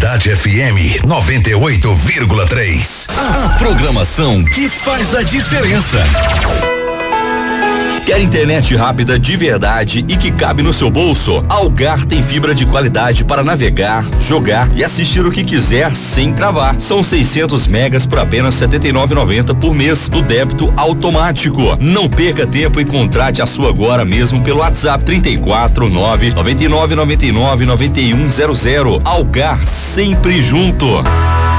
Cidade FM 98,3. A programação que faz a diferença. Quer internet rápida de verdade e que cabe no seu bolso? Algar tem fibra de qualidade para navegar, jogar e assistir o que quiser sem travar. São 600 megas por apenas R$ 79,90 por mês no débito automático. Não perca tempo e contrate a sua agora mesmo pelo WhatsApp 349 9999 9100. Algar, sempre junto.